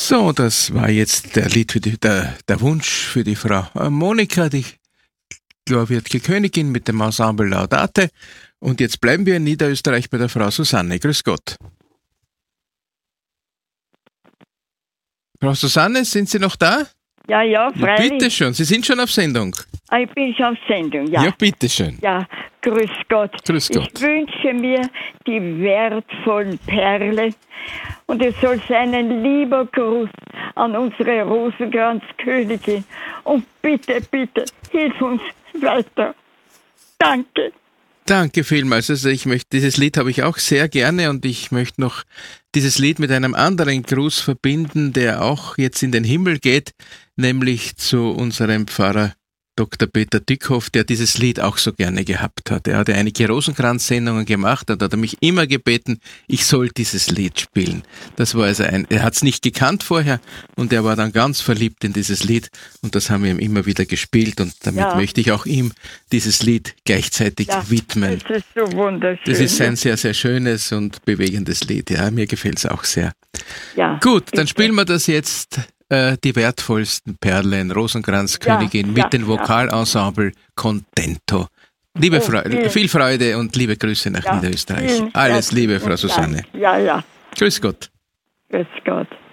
So, das war jetzt der Lied der Wunsch für die Frau Monika, die glorierte Königin mit dem Ensemble Laudate. Und jetzt bleiben wir in Niederösterreich bei der Frau Susanne. Grüß Gott. Frau Susanne, sind Sie noch da? Ja, freilich. Bitte schon, Sie sind schon auf Sendung. Ich bin schon auf Sendung, ja. Ja, bitte schön. Ja, grüß Gott. Grüß Gott. Ich wünsche mir die wertvollen Perlen und es soll sein ein lieber Gruß an unsere Rosenkranzkönigin. Und bitte, hilf uns weiter. Danke. Danke vielmals. Also dieses Lied habe ich auch sehr gerne und ich möchte noch dieses Lied mit einem anderen Gruß verbinden, der auch jetzt in den Himmel geht, nämlich zu unserem Pfarrer Dr. Peter Dickhoff, der dieses Lied auch so gerne gehabt hat. Er hat ja einige Rosenkranz-Sendungen gemacht und hat er mich immer gebeten, ich soll dieses Lied spielen. Das war also er hat es nicht gekannt vorher und er war dann ganz verliebt in dieses Lied und das haben wir ihm immer wieder gespielt und damit möchte ich auch ihm dieses Lied gleichzeitig widmen. Das ist so wunderschön. Das ist ein sehr, sehr schönes und bewegendes Lied. Ja, mir gefällt es auch sehr. Ja, gut, dann spielen wir das jetzt. Die wertvollsten Perlen, Rosenkranzkönigin mit dem Vokalensemble Contento. Viel Freude und liebe Grüße nach Niederösterreich. Alles Liebe, Frau Susanne. Ja. Grüß Gott. Grüß Gott.